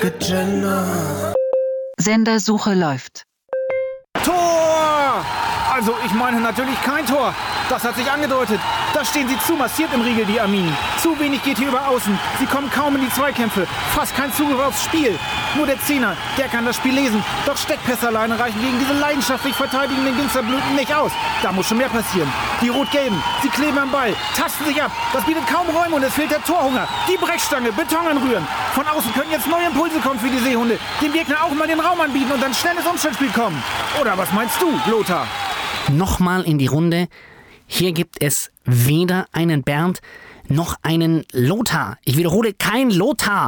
Sendersuche läuft. Tor! Also, ich meine natürlich kein Tor. Das hat sich angedeutet. Da stehen sie zu massiert im Riegel, die Arminen. Zu wenig geht hier über außen. Sie kommen kaum in die Zweikämpfe. Fast kein Zugriff aufs Spiel. Nur der Zehner, der kann das Spiel lesen. Doch Steckpässe alleine reichen gegen diese leidenschaftlich verteidigenden Ginsterblüten nicht aus. Da muss schon mehr passieren. Die Rot-Gelben, sie kleben am Ball, tasten sich ab. Das bietet kaum Räume und es fehlt der Torhunger. Die Brechstange, Beton anrühren. Von außen können jetzt neue Impulse kommen für die Seehunde. Dem Gegner auch mal den Raum anbieten und dann schnelles Umschaltspiel kommen. Oder was meinst du, Lothar? Nochmal in die Runde. Hier gibt es weder einen Bernd noch einen Lothar. Ich wiederhole, kein Lothar.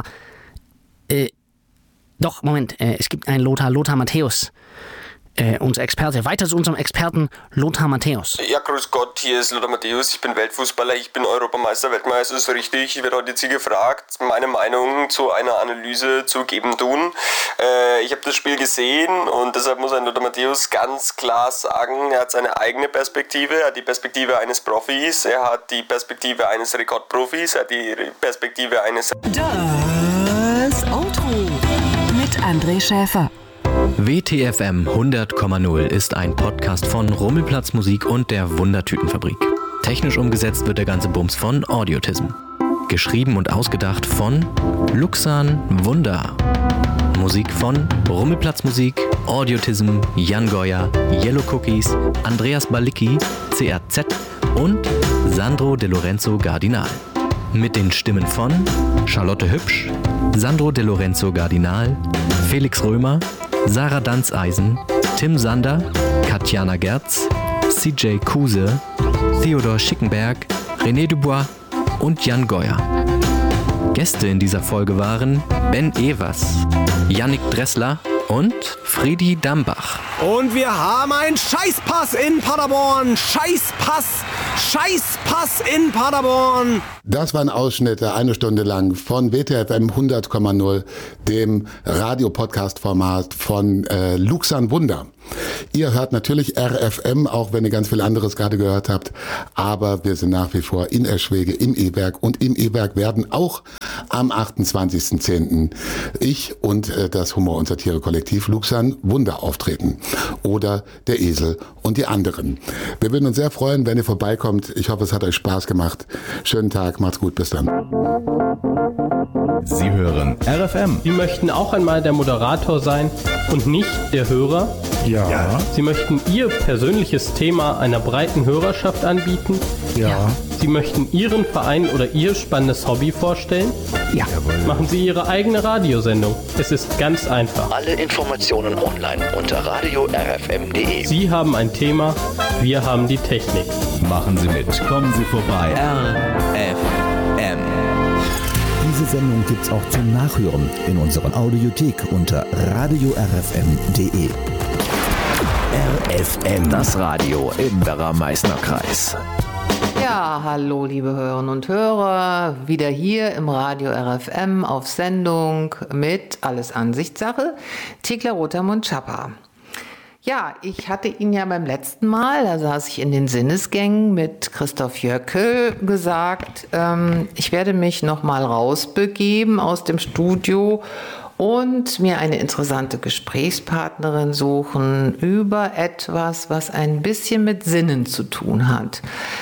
Doch, Moment, es gibt einen Lothar Matthäus. Unser Experte. Weiter zu unserem Experten Lothar Matthäus. Ja, grüß Gott, hier ist Lothar Matthäus. Ich bin Weltfußballer, ich bin Europameister, Weltmeister, ist richtig. Ich werde heute jetzt hier gefragt, meine Meinung zu einer Analyse zu geben tun. Ich habe das Spiel gesehen und deshalb muss ein Lothar Matthäus ganz klar sagen, er hat seine eigene Perspektive, er hat die Perspektive eines Profis, er hat die Perspektive eines Rekordprofis, er hat die Perspektive eines... Das Outro mit André Schäfer. WTFM 100,0 ist ein Podcast von Rummelplatz Musik und der Wundertütenfabrik. Technisch umgesetzt wird der ganze Bums von Audiotism. Geschrieben und ausgedacht von Luxan Wunder. Musik von Rummelplatz Musik, Audiotism, Jan Goya, Yellow Cookies, Andreas Balicki, CRZ und Sandro De Lorenzo Gardinal. Mit den Stimmen von Charlotte Hübsch, Sandro De Lorenzo Gardinal, Felix Römer, Sarah Danzeisen, Tim Sander, Katjana Gerz, CJ Kuse, Theodor Schickenberg, René Dubois und Jan Goya. Gäste in dieser Folge waren Ben Evers, Yannick Dressler und Friedi Dambach. Und wir haben einen Scheißpass in Paderborn. Scheißpass in Paderborn. Das waren Ausschnitte, eine Stunde lang von WTFM 100,0, dem Radiopodcast-Format von Luxan Wunder. Ihr hört natürlich RFM, auch wenn ihr ganz viel anderes gerade gehört habt. Aber wir sind nach wie vor in Eschwege im E-Werk. Und im E-Werk werden auch am 28.10. ich und das Humor- und Satire-Kollektiv Luxan Wunder auftreten. Oder der Esel und die anderen. Wir würden uns sehr freuen, wenn ihr vorbeikommt. Ich hoffe, es hat euch Spaß gemacht. Schönen Tag, macht's gut, bis dann. Sie hören RFM. Sie möchten auch einmal der Moderator sein und nicht der Hörer? Ja. Sie möchten Ihr persönliches Thema einer breiten Hörerschaft anbieten? Ja. Sie möchten Ihren Verein oder Ihr spannendes Hobby vorstellen? Ja. Machen Sie Ihre eigene Radiosendung. Es ist ganz einfach. Alle Informationen online unter radio-rfm.de. Sie haben ein Thema, wir haben die Technik. Machen Sie mit. Kommen Sie vorbei. RFM. Diese Sendung gibt's auch zum Nachhören in unserer Audiothek unter radio-rfm.de. RFM, Das Radio im Werra-Meißner Kreis. Ja, hallo liebe Hörerinnen und Hörer, wieder hier im Radio RFM auf Sendung mit Alles Ansichtssache, Thekla Rotermund-Schapper. Ja, ich hatte Ihnen ja beim letzten Mal, da saß ich in den Sinnesgängen mit Christoph Jöckel, gesagt, ich werde mich nochmal rausbegeben aus dem Studio und mir eine interessante Gesprächspartnerin suchen über etwas, was ein bisschen mit Sinnen zu tun hat.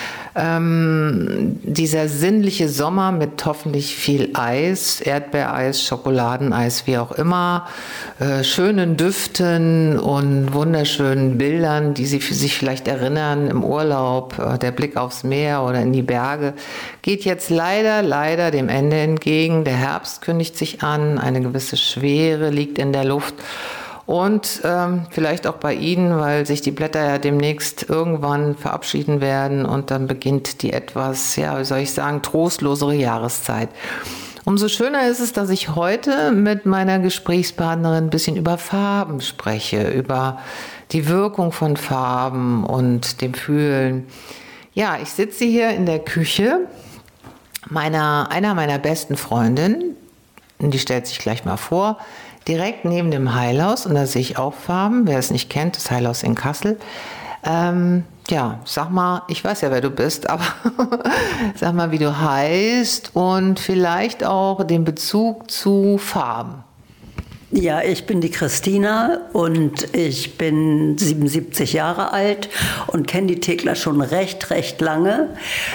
Dieser sinnliche Sommer mit hoffentlich viel Eis, Erdbeereis, Schokoladeneis, wie auch immer, schönen Düften und wunderschönen Bildern, die Sie für sich vielleicht erinnern im Urlaub, der Blick aufs Meer oder in die Berge, geht jetzt leider dem Ende entgegen. Der Herbst kündigt sich an, eine gewisse Schwere liegt in der Luft. Und vielleicht auch bei Ihnen, weil sich die Blätter ja demnächst irgendwann verabschieden werden und dann beginnt die etwas, ja, wie soll ich sagen, trostlosere Jahreszeit. Umso schöner ist es, dass ich heute mit meiner Gesprächspartnerin ein bisschen über Farben spreche, über die Wirkung von Farben und dem Fühlen. Ja, ich sitze hier in der Küche einer meiner besten Freundinnen, die stellt sich gleich mal vor, direkt neben dem Heilhaus, und da sehe ich auch Farben, wer es nicht kennt, das Heilhaus in Kassel. Ja, sag mal, ich weiß ja, wer du bist, aber sag mal, wie du heißt und vielleicht auch den Bezug zu Farben. Ja, ich bin die Christina und ich bin 77 Jahre alt und kenne die Thekla schon recht lange.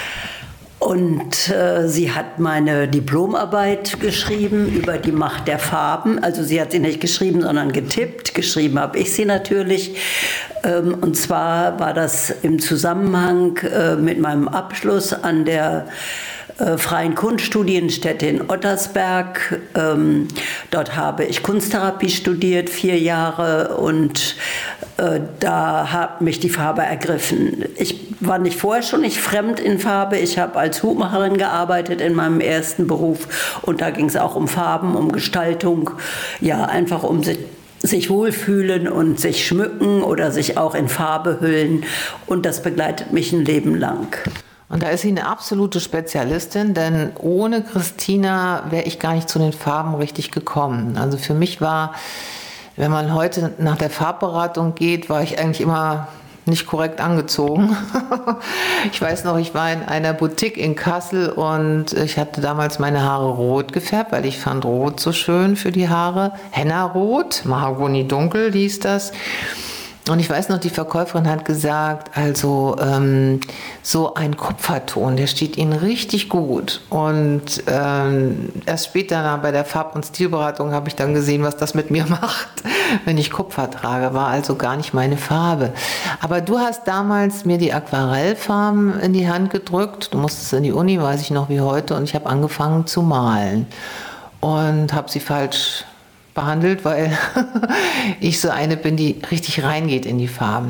Und sie hat meine Diplomarbeit geschrieben über die Macht der Farben. Also sie hat sie nicht geschrieben, sondern getippt. Geschrieben habe ich sie natürlich. Und zwar war das im Zusammenhang mit meinem Abschluss an der Freien Kunststudienstätte in Ottersberg. Dort habe ich Kunsttherapie studiert, 4 Jahre, und da hat mich die Farbe ergriffen. Ich war vorher schon nicht fremd in Farbe. Ich habe als Hutmacherin gearbeitet in meinem ersten Beruf und da ging es auch um Farben, um Gestaltung, ja, einfach um sich wohlfühlen und sich schmücken oder sich auch in Farbe hüllen, und das begleitet mich ein Leben lang. Und da ist sie eine absolute Spezialistin, denn ohne Christina wäre ich gar nicht zu den Farben richtig gekommen. Also für mich war, wenn man heute nach der Farbberatung geht, war ich eigentlich immer nicht korrekt angezogen. Ich weiß noch, ich war in einer Boutique in Kassel und ich hatte damals meine Haare rot gefärbt, weil ich fand Rot so schön für die Haare. Henna-Rot, Mahagoni dunkel hieß das. Und ich weiß noch, die Verkäuferin hat gesagt, also so ein Kupferton, der steht Ihnen richtig gut. Und erst später bei der Farb- und Stilberatung habe ich dann gesehen, was das mit mir macht, wenn ich Kupfer trage. War also gar nicht meine Farbe. Aber du hast damals mir die Aquarellfarben in die Hand gedrückt. Du musstest in die Uni, weiß ich noch wie heute. Und ich habe angefangen zu malen. Und habe sie falsch behandelt, weil ich so eine bin, die richtig reingeht in die Farben.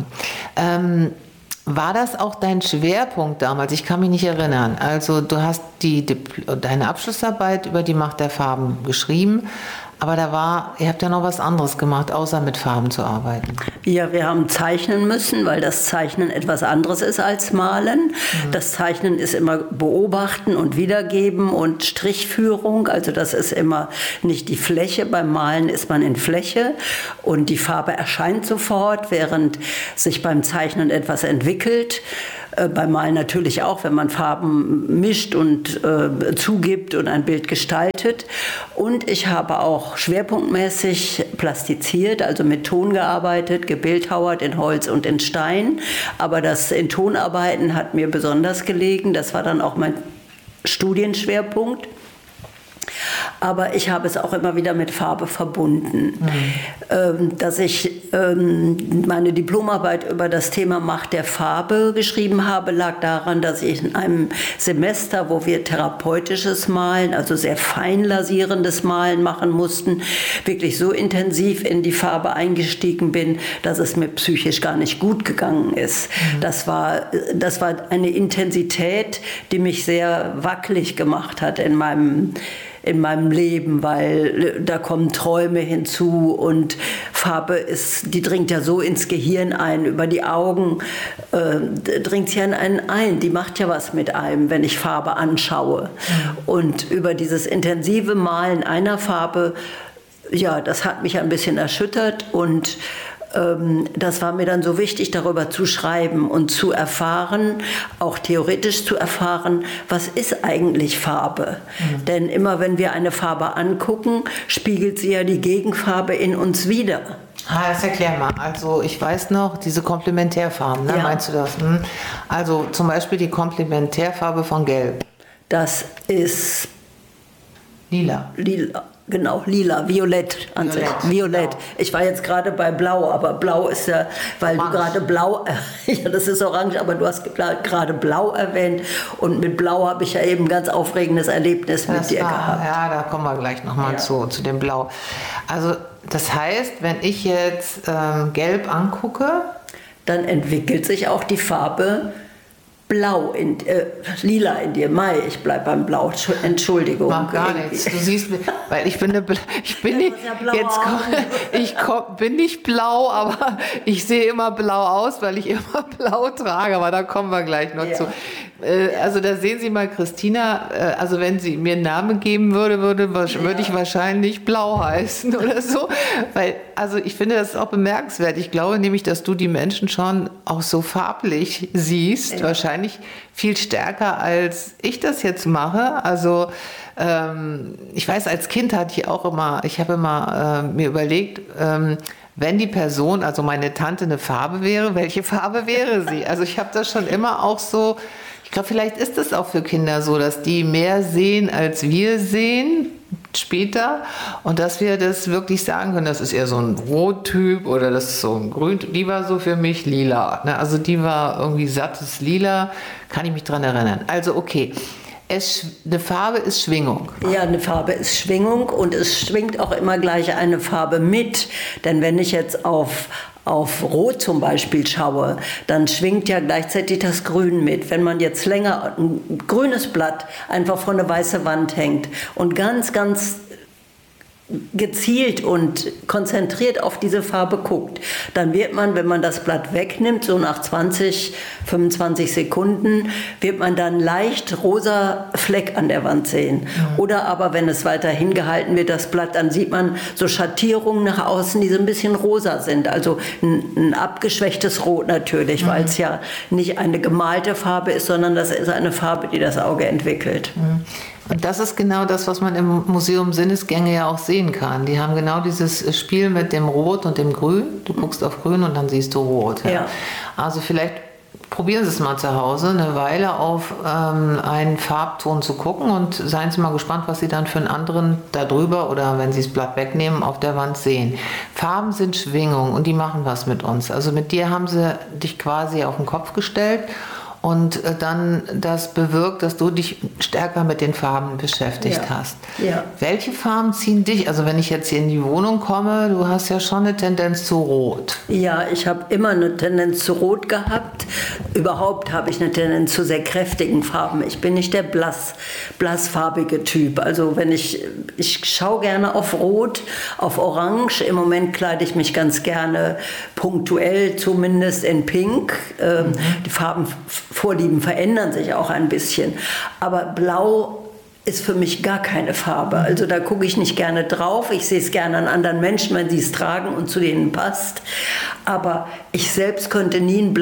War das auch dein Schwerpunkt damals? Ich kann mich nicht erinnern. Also du hast deine Abschlussarbeit über die Macht der Farben geschrieben, aber ihr habt ja noch was anderes gemacht, außer mit Farben zu arbeiten. Ja, wir haben zeichnen müssen, weil das Zeichnen etwas anderes ist als Malen. Das Zeichnen ist immer Beobachten und Wiedergeben und Strichführung. Also das ist immer nicht die Fläche. Beim Malen ist man in Fläche und die Farbe erscheint sofort, während sich beim Zeichnen etwas entwickelt. Beim Malen natürlich auch, wenn man Farben mischt und zugibt und ein Bild gestaltet. Und ich habe auch schwerpunktmäßig plastiziert, also mit Ton gearbeitet, gebildhauert in Holz und in Stein. Aber das in Tonarbeiten hat mir besonders gelegen. Das war dann auch mein Studienschwerpunkt. Aber ich habe es auch immer wieder mit Farbe verbunden. Dass ich meine Diplomarbeit über das Thema Macht der Farbe geschrieben habe, lag daran, dass ich in einem Semester, wo wir therapeutisches Malen, also sehr fein lasierendes Malen machen mussten, wirklich so intensiv in die Farbe eingestiegen bin, dass es mir psychisch gar nicht gut gegangen ist. Das war eine Intensität, die mich sehr wackelig gemacht hat in meinem Leben, weil da kommen Träume hinzu und Farbe die dringt ja so ins Gehirn ein, über die Augen dringt sie an einen ein, die macht ja was mit einem, wenn ich Farbe anschaue. Und über dieses intensive Malen einer Farbe, ja, das hat mich ein bisschen erschüttert und das war mir dann so wichtig, darüber zu schreiben und zu erfahren, auch theoretisch zu erfahren, was ist eigentlich Farbe? Denn immer wenn wir eine Farbe angucken, spiegelt sie ja die Gegenfarbe in uns wider. Das erklär mal. Also ich weiß noch, diese Komplementärfarben, ne? Ja. Meinst du das? Also zum Beispiel die Komplementärfarbe von Gelb. Das ist lila. Genau, lila, violett. Violett. Genau. Ich war jetzt gerade bei blau, aber blau ist ja, weil orange. Du gerade blau, ja, das ist orange, aber du hast gerade blau erwähnt und mit blau habe ich ja eben ein ganz aufregendes Erlebnis mit dir gehabt. Ja, da kommen wir gleich nochmal zu dem Blau. Also das heißt, wenn ich jetzt Gelb angucke, dann entwickelt sich auch die Farbe Blau, lila in dir. Mai, ich bleib beim Blau. Entschuldigung. Mach gar nichts. Du siehst, weil ich bin nicht blau, aber ich sehe immer blau aus, weil ich immer blau trage. Aber da kommen wir gleich noch zu. Also da sehen Sie mal, Christina, also wenn sie mir einen Namen geben würde ich wahrscheinlich Blau heißen oder so. Weil, also ich finde das auch bemerkenswert. Ich glaube nämlich, dass du die Menschen schon auch so farblich siehst. Wahrscheinlich viel stärker, als ich das jetzt mache. Also ich weiß, als Kind habe immer mir überlegt, wenn die Person, also meine Tante, eine Farbe wäre, welche Farbe wäre sie? Also ich habe das schon immer auch so, ich glaube, vielleicht ist es auch für Kinder so, dass die mehr sehen, als wir sehen später und dass wir das wirklich sagen können, das ist eher so ein Rottyp oder das ist so ein Grün. Die war so für mich lila. Ne? Also die war irgendwie sattes Lila, kann ich mich dran erinnern. Also okay. Eine Farbe ist Schwingung. Ja, eine Farbe ist Schwingung und es schwingt auch immer gleich eine Farbe mit. Denn wenn ich jetzt auf Rot zum Beispiel schaue, dann schwingt ja gleichzeitig das Grün mit. Wenn man jetzt länger ein grünes Blatt einfach vor eine weiße Wand hängt und ganz, ganz gezielt und konzentriert auf diese Farbe guckt, dann wird man, wenn man das Blatt wegnimmt, so nach 20, 25 Sekunden, wird man dann leicht rosa Fleck an der Wand sehen. Oder aber, wenn es weiter hingehalten wird, das Blatt, dann sieht man so Schattierungen nach außen, die so ein bisschen rosa sind. Also ein abgeschwächtes Rot natürlich, weil es ja nicht eine gemalte Farbe ist, sondern das ist eine Farbe, die das Auge entwickelt. Und das ist genau das, was man im Museum Sinnesgänge ja auch sehen kann. Die haben genau dieses Spiel mit dem Rot und dem Grün. Du guckst auf Grün und dann siehst du Rot. Ja. Also vielleicht probieren Sie es mal zu Hause, eine Weile auf einen Farbton zu gucken und seien Sie mal gespannt, was Sie dann für einen anderen da drüber oder wenn Sie das Blatt wegnehmen, auf der Wand sehen. Farben sind Schwingung und die machen was mit uns. Also mit dir haben sie dich quasi auf den Kopf gestellt. Und dann das bewirkt, dass du dich stärker mit den Farben beschäftigt hast. Ja. Welche Farben ziehen dich? Also wenn ich jetzt hier in die Wohnung komme, du hast ja schon eine Tendenz zu Rot. Ja, ich habe immer eine Tendenz zu Rot gehabt. Überhaupt habe ich eine Tendenz zu sehr kräftigen Farben. Ich bin nicht der blassfarbige Typ. Also ich schaue gerne auf Rot, auf Orange. Im Moment kleide ich mich ganz gerne punktuell zumindest in Pink. Die Farbenvorlieben verändern sich auch ein bisschen. Aber Blau ist für mich gar keine Farbe. Also da gucke ich nicht gerne drauf. Ich sehe es gerne an anderen Menschen, wenn sie es tragen und zu denen passt. Aber ich selbst könnte nie einen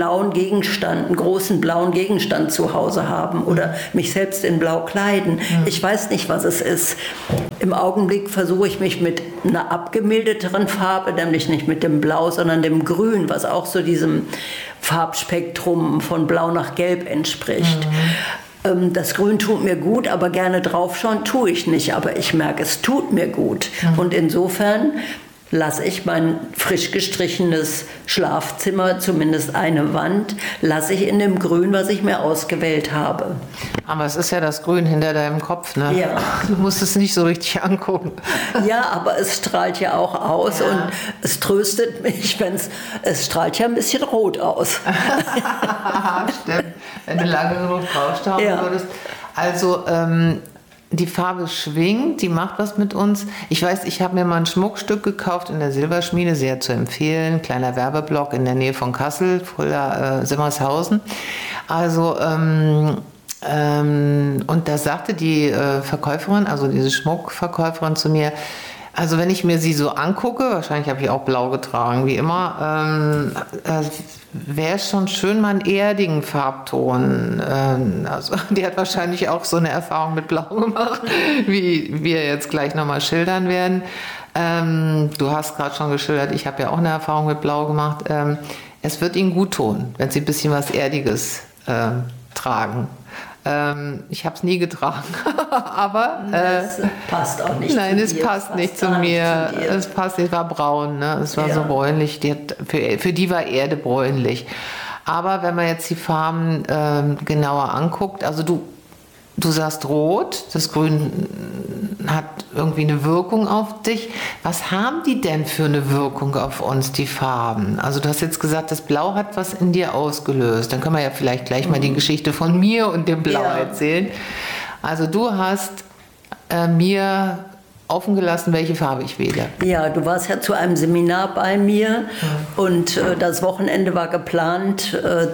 großen blauen Gegenstand zu Hause haben oder mich selbst in Blau kleiden. Ich weiß nicht, was es ist. Im Augenblick versuche ich mich mit einer abgemildeteren Farbe, nämlich nicht mit dem Blau, sondern dem Grün, was auch so diesem Farbspektrum von Blau nach Gelb entspricht. Das Grün tut mir gut, aber gerne draufschauen tue ich nicht. Aber ich merke, es tut mir gut. Und insofern lasse ich mein frisch gestrichenes Schlafzimmer, zumindest eine Wand, lasse ich in dem Grün, was ich mir ausgewählt habe. Aber es ist ja das Grün hinter deinem Kopf, ne? Ja. Du musst es nicht so richtig angucken. Ja, aber es strahlt ja auch aus und es tröstet mich, es strahlt ja ein bisschen rot aus. Stimmt, wenn du lange genug draufschauen würdest. Also, die Farbe schwingt, die macht was mit uns. Ich weiß, ich habe mir mal ein Schmuckstück gekauft in der Silberschmiede, sehr zu empfehlen. Kleiner Werbeblock in der Nähe von Kassel, Simmershausen. Also, und da sagte die Verkäuferin, also diese Schmuckverkäuferin zu mir, also wenn ich mir sie so angucke, wahrscheinlich habe ich auch blau getragen, wie immer, wäre es schon schön, mal einen erdigen Farbton. Also die hat wahrscheinlich auch so eine Erfahrung mit Blau gemacht, wie wir jetzt gleich nochmal schildern werden. Du hast gerade schon geschildert, ich habe ja auch eine Erfahrung mit Blau gemacht. Es wird ihnen gut tun, wenn sie ein bisschen was Erdiges tragen. Ich habe es nie getragen, aber das passt auch nicht. Nein, es passt nicht zu mir. Es passt, es war braun, ne? Es war so bräunlich. Für die war Erde bräunlich. Aber wenn man jetzt die Farben genauer anguckt, also du sagst rot, das Grün hat irgendwie eine Wirkung auf dich. Was haben die denn für eine Wirkung auf uns, die Farben? Also du hast jetzt gesagt, das Blau hat was in dir ausgelöst. Dann können wir ja vielleicht gleich mal die Geschichte von mir und dem Blau erzählen. Also du hast mir offen gelassen, welche Farbe ich wähle. Ja, du warst ja zu einem Seminar bei mir und das Wochenende war geplant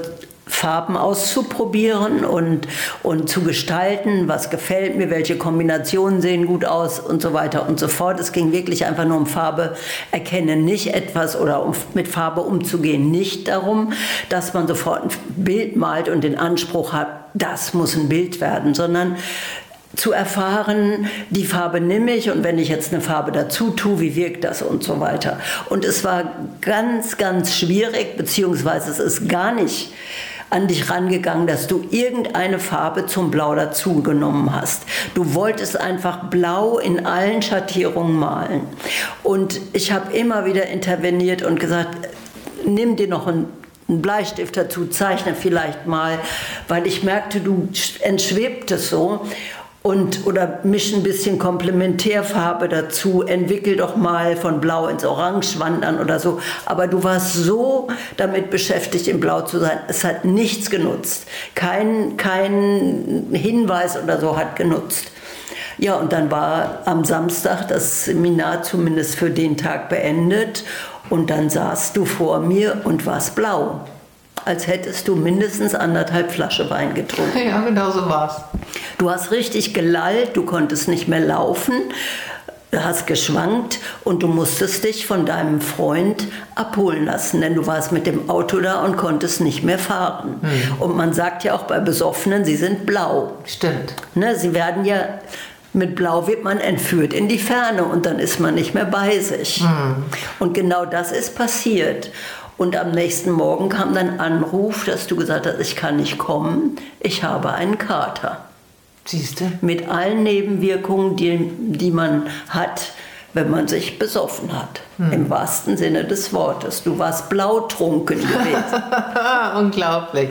Farben auszuprobieren und zu gestalten, was gefällt mir, welche Kombinationen sehen gut aus und so weiter und so fort. Es ging wirklich einfach nur um Farbe erkennen, nicht etwas oder um mit Farbe umzugehen, nicht darum, dass man sofort ein Bild malt und den Anspruch hat, das muss ein Bild werden, sondern zu erfahren, die Farbe nehme ich und wenn ich jetzt eine Farbe dazu tue, wie wirkt das und so weiter. Und es war ganz, ganz schwierig, beziehungsweise es ist gar nicht an dich rangegangen, dass du irgendeine Farbe zum Blau dazu genommen hast. Du wolltest einfach Blau in allen Schattierungen malen. Und ich habe immer wieder interveniert und gesagt, nimm dir noch einen Bleistift dazu, zeichne vielleicht mal, weil ich merkte, du entschwebtest so. Oder misch ein bisschen Komplementärfarbe dazu, entwickel doch mal von Blau ins Orange wandern oder so. Aber du warst so damit beschäftigt, im Blau zu sein. Es hat nichts genutzt. Kein Hinweis oder so hat genutzt. Ja, und dann war am Samstag das Seminar zumindest für den Tag beendet. Und dann saßt du vor mir und warst blau. Als hättest du mindestens 1,5 Flasche Wein getrunken. Ja, genau so war's. Du hast richtig gelallt, du konntest nicht mehr laufen, hast geschwankt und du musstest dich von deinem Freund abholen lassen, denn du warst mit dem Auto da und konntest nicht mehr fahren. Und man sagt ja auch bei Besoffenen, sie sind blau. Stimmt. Ne, sie werden ja... Mit Blau wird man entführt in die Ferne und dann ist man nicht mehr bei sich. Und genau das ist passiert. Und am nächsten Morgen kam dann Anruf, dass du gesagt hast, ich kann nicht kommen, ich habe einen Kater. Siehst du? Mit allen Nebenwirkungen, die man hat, wenn man sich besoffen hat. Im wahrsten Sinne des Wortes. Du warst blautrunken gewesen. Unglaublich.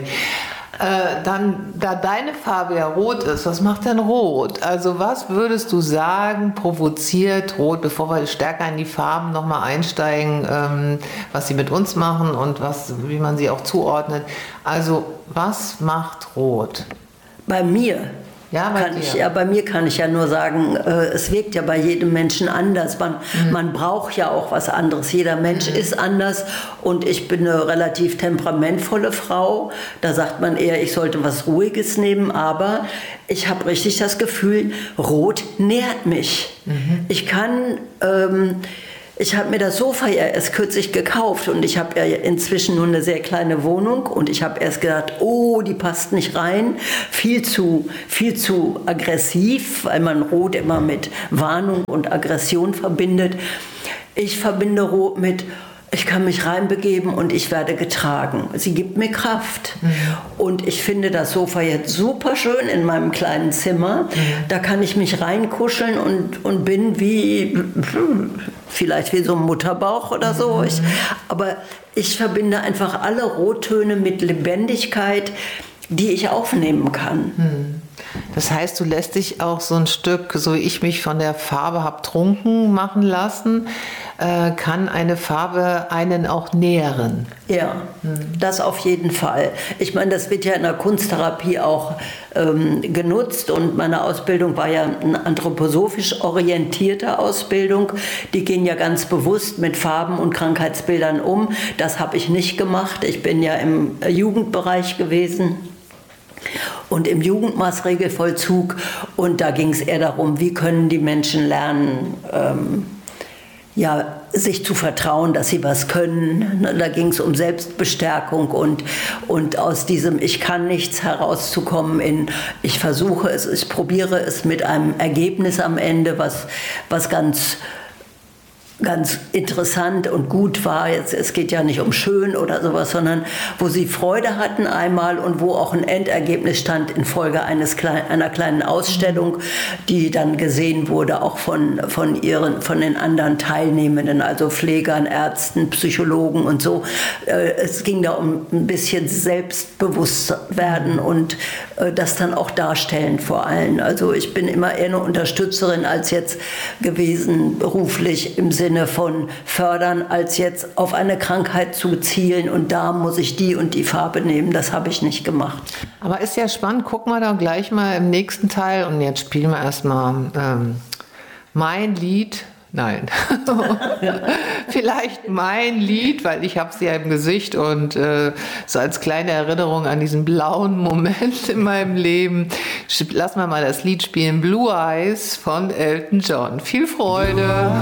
Dann, da deine Farbe ja rot ist, was macht denn rot? Also was würdest du sagen, provoziert rot, bevor wir stärker in die Farben nochmal einsteigen, was sie mit uns machen und wie man sie auch zuordnet. Also was macht rot? Bei mir? Ja, bei mir kann ich ja nur sagen, es wirkt ja bei jedem Menschen anders. Man braucht ja auch was anderes. Jeder Mensch ist anders und ich bin eine relativ temperamentvolle Frau. Da sagt man eher, ich sollte was Ruhiges nehmen, aber ich habe richtig das Gefühl, Rot nährt mich. Ich habe mir das Sofa ja erst kürzlich gekauft und ich habe ja inzwischen nur eine sehr kleine Wohnung und ich habe erst gedacht, oh, die passt nicht rein, viel zu aggressiv, weil man Rot immer mit Warnung und Aggression verbindet. Ich verbinde Rot mit, ich kann mich reinbegeben und ich werde getragen. Sie gibt mir Kraft. Und ich finde das Sofa jetzt super schön in meinem kleinen Zimmer. Da kann ich mich reinkuscheln und bin vielleicht wie so ein Mutterbauch oder so. Aber ich verbinde einfach alle Rottöne mit Lebendigkeit, die ich aufnehmen kann. Das heißt, du lässt dich auch so ein Stück, so wie ich mich von der Farbe habe trunken machen lassen, kann eine Farbe einen auch nähren. Ja, das auf jeden Fall. Ich meine, das wird ja in der Kunsttherapie auch genutzt und meine Ausbildung war ja eine anthroposophisch orientierte Ausbildung. Die gehen ja ganz bewusst mit Farben und Krankheitsbildern um. Das habe ich nicht gemacht. Ich bin ja im Jugendbereich gewesen. Und im Jugendmaßregelvollzug und da ging es eher darum, wie können die Menschen lernen, sich zu vertrauen, dass sie was können. Da ging es um Selbstbestärkung und aus diesem Ich kann nichts herauszukommen in ich versuche es, ich probiere es mit einem Ergebnis am Ende, was ganz interessant und gut war. Es geht ja nicht um schön oder sowas, sondern wo sie Freude hatten einmal und wo auch ein Endergebnis stand infolge einer kleinen Ausstellung, die dann gesehen wurde, auch von den anderen Teilnehmenden, also Pflegern, Ärzten, Psychologen und so. Es ging da um ein bisschen Selbstbewusstwerden und das dann auch darstellen vor allen. Also ich bin immer eher eine Unterstützerin als jetzt gewesen, beruflich im Sinne von fördern, als jetzt auf eine Krankheit zu zielen und da muss ich die und die Farbe nehmen. Das habe ich nicht gemacht. Aber ist ja spannend. Gucken wir dann gleich mal im nächsten Teil und jetzt spielen wir erstmal mein Lied Nein. Vielleicht mein Lied, weil ich habe sie ja im Gesicht und so als kleine Erinnerung an diesen blauen Moment in meinem Leben, lass mal das Lied spielen, Blue Eyes von Elton John. Viel Freude.